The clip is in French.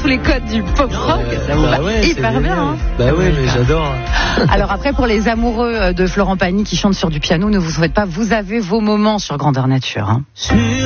tous les codes du pop rock. Ça vous va hyper bien. Hein. Bah oui, mais j'adore. Alors après, pour les amoureux de Florent Pagny qui chantent sur du piano, ne vous souhaitez pas, vous avez vos moments sur Grandeur Nature. Hein.